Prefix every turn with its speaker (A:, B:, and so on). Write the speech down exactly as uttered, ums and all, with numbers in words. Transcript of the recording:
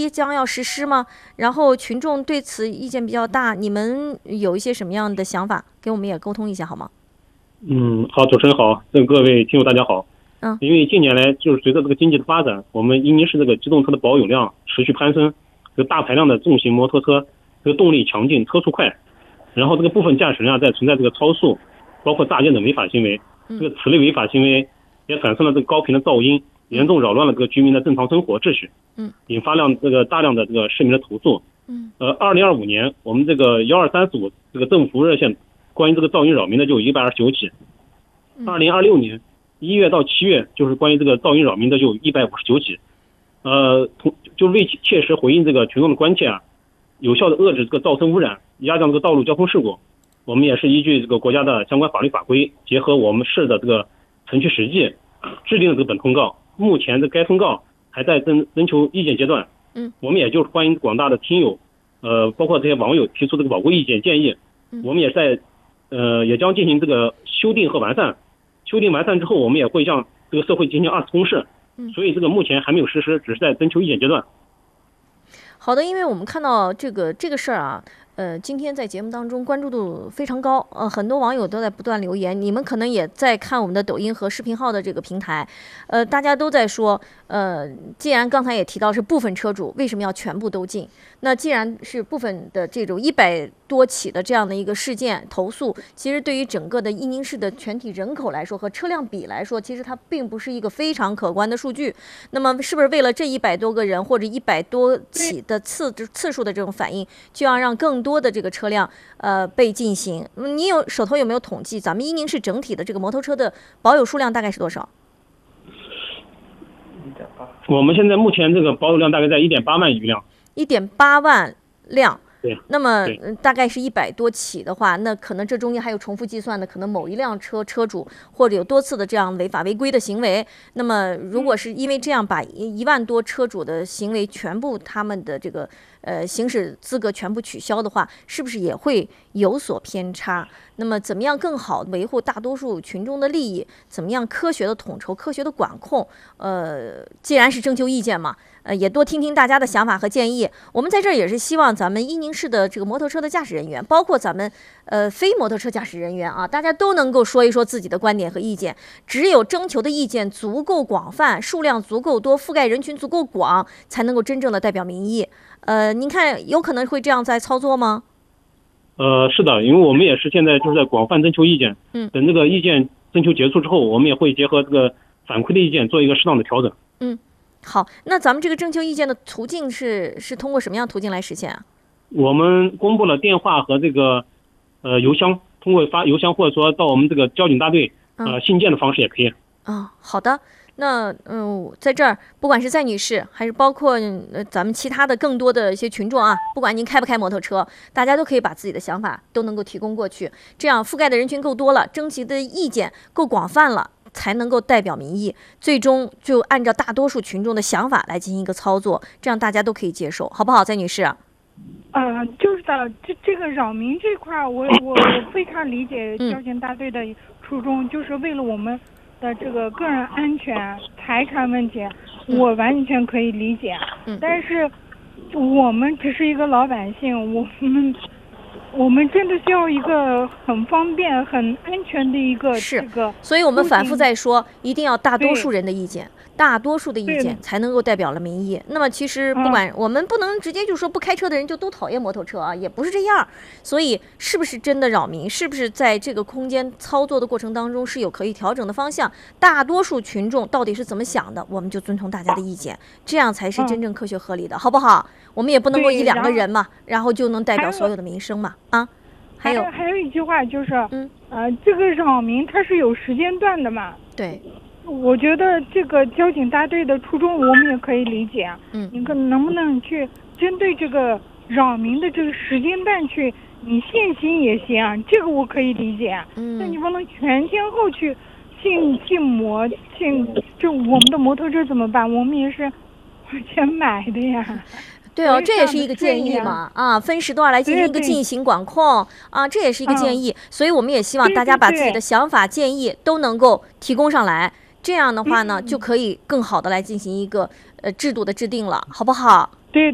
A: 即将要实施吗？然后群众对此意见比较大，你们有一些什么样的想法，给我们也沟通一下好吗？
B: 嗯，好，主持人好，这个各位听友大家好。
A: 嗯，
B: 因为近年来就是随着这个经济的发展，我们伊宁市这个机动车的保有量持续攀升，这个大排量的重型摩托车，这个动力强劲，车速快，然后这个部分驾驶人啊在存在这个超速，包括大件的违法行为，这个此类违法行为也产生了这个高频的噪音，严重扰乱了这个居民的正常生活秩序，
A: 嗯，
B: 引发量这个大量的这个市民的投诉，
A: 嗯，
B: 呃，二零二五年我们这个幺二三四五这个政府热线关于这个噪音扰民的就有一百二十九起，二零二六年一月到七月就是关于这个噪音扰民的就有一百五十九起，呃，同就为切实回应这个群众的关切啊，有效的遏制这个噪声污染，压降这个道路交通事故，我们也是依据这个国家的相关法律法规，结合我们市的这个程序实际，制定了这个本通告。目前的该通告还在征征求意见阶段，
A: 嗯，
B: 我们也就是欢迎广大的听友，呃，包括这些网友提出这个宝贵意见建议，我们也在，呃，也将进行这个修订和完善。修订完善之后，我们也会向这个社会进行二次公示，所以这个目前还没有实施，只是在征求意见阶段。
A: 好的，因为我们看到这个这个事儿啊，呃，今天在节目当中关注度非常高，呃，很多网友都在不断留言，你们可能也在看我们的抖音和视频号的这个平台，呃，大家都在说，呃，既然刚才也提到是部分车主，为什么要全部都禁？那既然是部分的这种一百多起的这样的一个事件投诉，其实对于整个的伊宁市的全体人口来说和车辆比来说，其实它并不是一个非常可观的数据。那么是不是为了这一百多个人或者一百多起的次次数的这种反应，就要让更多的这个车辆呃被进行？你有手头有没有统计？咱们伊宁市整体的这个摩托车的保有数量大概是多少？
B: 我们现在目前这个保有量大概在一点八万余辆。
A: 一点八万辆。
B: 对，
A: 那么大概是一百多起的话，那可能这中间还有重复计算的，可能某一辆车车主或者有多次的这样违法违规的行为。那么如果是因为这样把一万多车主的行为全部他们的这个呃行驶资格全部取消的话，是不是也会有所偏差？那么怎么样更好维护大多数群众的利益？怎么样科学的统筹、科学的管控？呃，既然是征求意见嘛。呃，也多听听大家的想法和建议。我们在这儿也是希望咱们伊宁市的这个摩托车的驾驶人员，包括咱们呃非摩托车驾驶人员啊，大家都能够说一说自己的观点和意见。只有征求的意见足够广泛，数量足够多，覆盖人群足够广，才能够真正的代表民意。呃，您看有可能会这样在操作吗？
B: 呃，是的，因为我们也是现在就是在广泛征求意见。
A: 嗯，
B: 等这个意见征求结束之后，我们也会结合这个反馈的意见做一个适当的调整。
A: 嗯。好，那咱们这个征求意见的途径是是通过什么样途径来实现啊？
B: 我们公布了电话和这个呃邮箱，通过发邮箱或者说到我们这个交警大队呃信件的方式也可以。
A: 啊、哦，好的。那嗯，在这儿，不管是在女士，还是包括呃咱们其他的更多的一些群众啊，不管您开不开摩托车，大家都可以把自己的想法都能够提供过去，这样覆盖的人群够多了，征集的意见够广泛了，才能够代表民意，最终就按照大多数群众的想法来进行一个操作，这样大家都可以接受，好不好？在女士啊，
C: 呃，就是的，这这个扰民这块儿，我我我非常理解交警大队的初衷，嗯、就是为了我们的这个个人安全、财产问题，
A: 嗯、
C: 我完全可以理解。
A: 嗯，
C: 但是我们只是一个老百姓，我们。我们真的需要一个很方便、很安全的一个
A: 是
C: 这个，
A: 所以我们反复在说，一定要大多数人的意见，大多数的意见才能够代表了民意。那么其实不管、嗯、我们不能直接就说不开车的人就都讨厌摩托车啊，也不是这样。所以是不是真的扰民，是不是在这个空间操作的过程当中是有可以调整的方向？大多数群众到底是怎么想的，我们就遵从大家的意见，这样才是真正科学合理的，嗯、好不好？我们也不能够一两个人嘛，然后就能代表所有的民生嘛。啊，
C: 还有还有一句话就是，
A: 嗯，
C: 呃，这个扰民它是有时间段的嘛。
A: 对，
C: 我觉得这个交警大队的初衷我们也可以理解。
A: 嗯，
C: 你可能不能去针对这个扰民的这个时间段去，你限行也行，这个我可以理解。
A: 嗯，
C: 但你不能全天候去禁禁摩禁，就我们的摩托车怎么办？我们也是花钱买的呀。
A: 对哦，这也是一个建议嘛，啊，分时段来进行一个进行管控啊，这也是一个建议，嗯、所以我们也希望大家把自己的想法、建议都能够提供上来，这样的话呢，嗯、就可以更好的来进行一个呃制度的制定了，好不好？